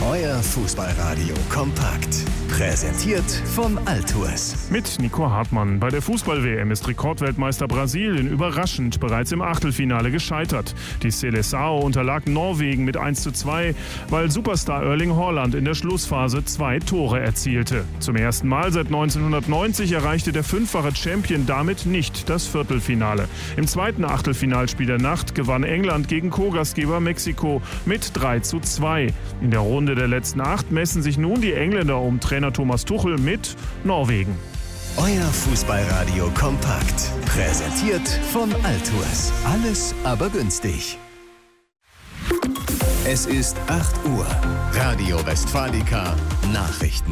Euer Fußballradio kompakt. Präsentiert von Altours. Mit Nico Hartmann. Bei der Fußball-WM ist Rekordweltmeister Brasilien überraschend bereits im Achtelfinale gescheitert. Die Seleção unterlag Norwegen mit 1:2, weil Superstar Erling Haaland in der Schlussphase 2 Tore erzielte. Zum ersten Mal seit 1990 erreichte der fünffache Champion damit nicht das Viertelfinale. Im zweiten Achtelfinalspiel der Nacht gewann England gegen Co-Gastgeber Mexiko mit 3:2. In der Runde der letzten 8 messen sich nun die Engländer um Trainer Thomas Tuchel mit Norwegen. Euer Fußballradio kompakt. Präsentiert von Altours. Alles aber günstig. Es ist 8 Uhr. Radio Westfalica Nachrichten.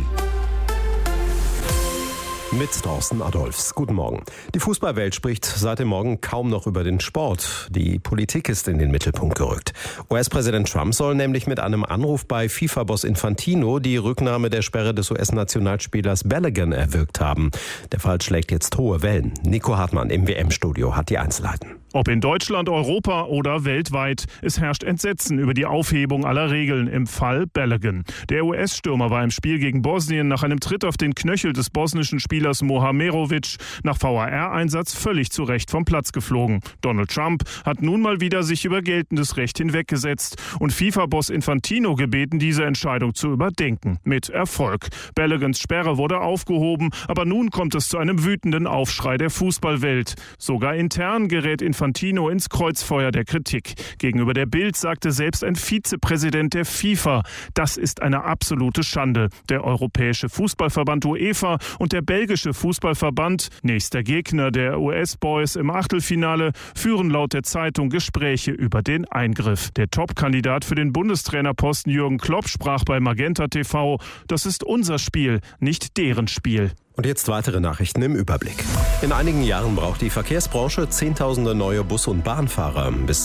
Mit Thorsten Adolphs. Guten Morgen. Die Fußballwelt spricht seit dem Morgen kaum noch über den Sport. Die Politik ist in den Mittelpunkt gerückt. US-Präsident Trump soll nämlich mit einem Anruf bei FIFA-Boss Infantino die Rücknahme der Sperre des US-Nationalspielers Balogun erwirkt haben. Der Fall schlägt jetzt hohe Wellen. Nico Hartmann im WM-Studio hat die Einzelheiten. Ob in Deutschland, Europa oder weltweit, es herrscht Entsetzen über die Aufhebung aller Regeln im Fall Balogun. Der US-Stürmer war im Spiel gegen Bosnien nach einem Tritt auf den Knöchel des bosnischen Spielers Mohamerovic nach VAR-Einsatz völlig zu Recht vom Platz geflogen. Donald Trump hat nun mal wieder sich über geltendes Recht hinweggesetzt und FIFA-Boss Infantino gebeten, diese Entscheidung zu überdenken. Mit Erfolg. Baloguns Sperre wurde aufgehoben, aber nun kommt es zu einem wütenden Aufschrei der Fußballwelt. Sogar intern gerät Infantino ins Kreuzfeuer der Kritik. Gegenüber der Bild sagte selbst ein Vizepräsident der FIFA, das ist eine absolute Schande. Der Europäische Fußballverband UEFA und der belgische Fußballverband, nächster Gegner der US-Boys im Achtelfinale, führen laut der Zeitung Gespräche über den Eingriff. Der Top-Kandidat für den Bundestrainerposten Jürgen Klopp sprach bei Magenta TV, das ist unser Spiel, nicht deren Spiel. Und jetzt weitere Nachrichten im Überblick. In einigen Jahren braucht die Verkehrsbranche Zehntausende neue Bus- und Bahnfahrer. Bis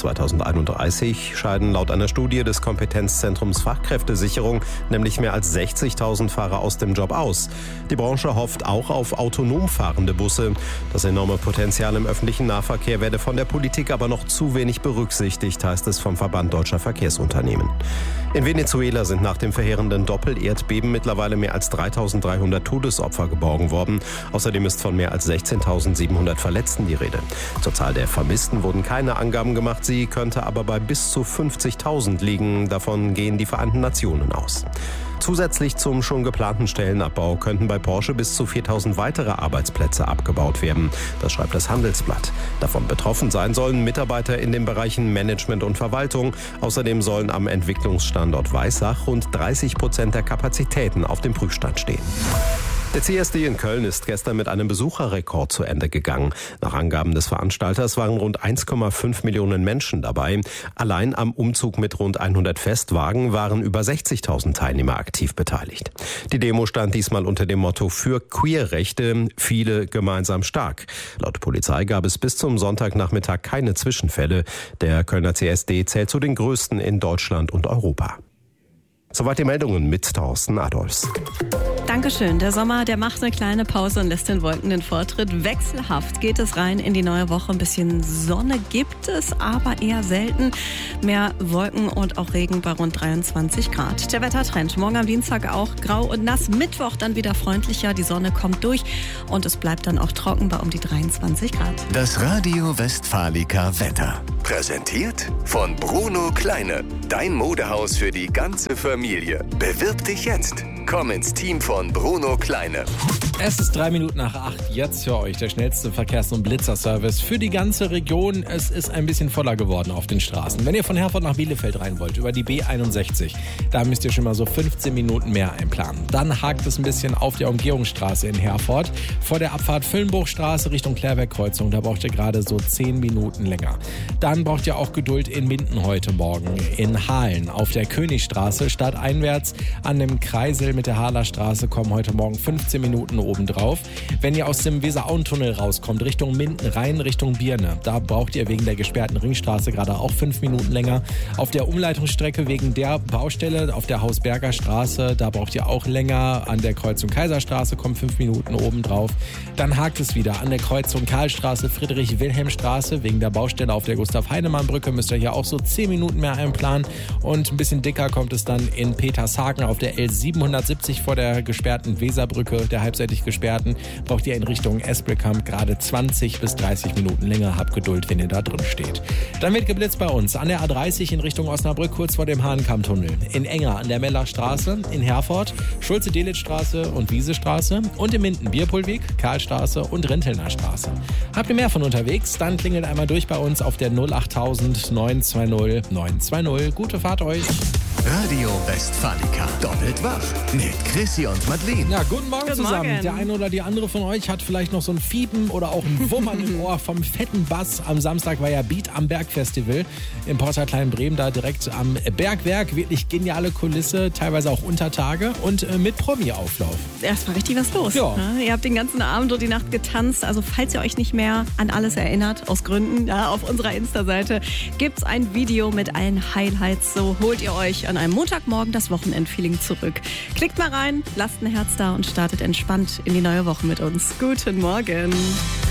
2031 scheiden laut einer Studie des Kompetenzzentrums Fachkräftesicherung nämlich mehr als 60.000 Fahrer aus dem Job aus. Die Branche hofft auch auf autonom fahrende Busse. Das enorme Potenzial im öffentlichen Nahverkehr werde von der Politik aber noch zu wenig berücksichtigt, heißt es vom Verband Deutscher Verkehrsunternehmen. In Venezuela sind nach dem verheerenden Doppelerdbeben mittlerweile mehr als 3.300 Todesopfer geborgen worden. Außerdem ist von mehr als 16.700 Verletzten die Rede. Zur Zahl der Vermissten wurden keine Angaben gemacht. Sie könnte aber bei bis zu 50.000 liegen. Davon gehen die Vereinten Nationen aus. Zusätzlich zum schon geplanten Stellenabbau könnten bei Porsche bis zu 4.000 weitere Arbeitsplätze abgebaut werden. Das schreibt das Handelsblatt. Davon betroffen sein sollen Mitarbeiter in den Bereichen Management und Verwaltung. Außerdem sollen am Entwicklungsstandort Weissach rund 30% der Kapazitäten auf dem Prüfstand stehen. Der CSD in Köln ist gestern mit einem Besucherrekord zu Ende gegangen. Nach Angaben des Veranstalters waren rund 1,5 Millionen Menschen dabei. Allein am Umzug mit rund 100 Festwagen waren über 60.000 Teilnehmer aktiv beteiligt. Die Demo stand diesmal unter dem Motto für Queerrechte, viele gemeinsam stark. Laut Polizei gab es bis zum Sonntagnachmittag keine Zwischenfälle. Der Kölner CSD zählt zu den größten in Deutschland und Europa. Soweit die Meldungen mit Thorsten Adolphs. Dankeschön. Der Sommer, der macht eine kleine Pause und lässt den Wolken den Vortritt. Wechselhaft geht es rein in die neue Woche. Ein bisschen Sonne gibt es, aber eher selten. Mehr Wolken und auch Regen bei rund 23 Grad. Der Wettertrend. Morgen am Dienstag auch grau und nass. Mittwoch dann wieder freundlicher. Die Sonne kommt durch und es bleibt dann auch trocken bei um die 23 Grad. Das Radio Westfalica Wetter. Präsentiert von Bruno Kleine. Dein Modehaus für die ganze Familie. Bewirb dich jetzt. Komm ins Team von Bruno Kleine. Es ist 3 Minuten nach 8. Jetzt für euch der schnellste Verkehrs- und Blitzerservice für die ganze Region. Es ist ein bisschen voller geworden auf den Straßen. Wenn ihr von Herford nach Bielefeld rein wollt, über die B61, da müsst ihr schon mal so 15 Minuten mehr einplanen. Dann hakt es ein bisschen auf der Umgehungsstraße in Herford. Vor der Abfahrt Füllenbruchstraße Richtung Klärwerkkreuzung, da braucht ihr gerade so 10 Minuten länger. Dann braucht ihr auch Geduld in Minden heute Morgen. In Hahlen auf der Königstraße stadteinwärts an dem Kreisel mit der Hahler Straße bekommen heute Morgen 15 Minuten obendrauf. Wenn ihr aus dem Weser-Auen-Tunnel rauskommt, Richtung Minden rein, Richtung Birne, da braucht ihr wegen der gesperrten Ringstraße gerade auch 5 Minuten länger. Auf der Umleitungsstrecke wegen der Baustelle auf der Hausberger Straße, da braucht ihr auch länger. An der Kreuzung Kaiserstraße kommen 5 Minuten obendrauf. Dann hakt es wieder an der Kreuzung Karlstraße, Friedrich-Wilhelm-Straße. Wegen der Baustelle auf der Gustav-Heinemann-Brücke müsst ihr hier auch so 10 Minuten mehr einplanen. Und ein bisschen dicker kommt es dann in Petershagen auf der L770 vor der gesperrten Weserbrücke, der halbseitig gesperrten. Braucht ihr in Richtung Espelkamp gerade 20 bis 30 Minuten länger. Habt Geduld, wenn ihr da drin steht. Dann wird geblitzt bei uns an der A30 in Richtung Osnabrück, kurz vor dem Hahnkammtunnel. In Enger an der Mellerstraße, in Herford, Schulze-Delitzsch-Straße und Wiesestraße und in Minden Bierpohlweg, Karlstraße und Rintelner Straße. Habt ihr mehr von unterwegs? Dann klingelt einmal durch bei uns auf der 08000 920 920. Gute Fahrt euch. Radio Westfalica. Doppelt wach mit Chrissy und Madeleine. Ja, guten Morgen zusammen. Morgen. Der eine oder die andere von euch hat vielleicht noch so ein Fiepen oder auch ein Wummern im Ohr vom fetten Bass. Am Samstag war ja Beat am Berg Festival im Porta Kleinbremen, da direkt am Bergwerk. Wirklich geniale Kulisse, teilweise auch unter Tage und mit Promi-Auflauf. Erstmal richtig was los. Ja. Ne? Ihr habt den ganzen Abend und die Nacht getanzt. Also falls ihr euch nicht mehr an alles erinnert, aus Gründen, ja, auf unserer Insta-Seite gibt's ein Video mit allen Highlights. So holt ihr euch an einem Montagmorgen das Wochenendfeeling zurück. Klickt mal rein, lasst ein Herz da und startet entspannt in die neue Woche mit uns. Guten Morgen.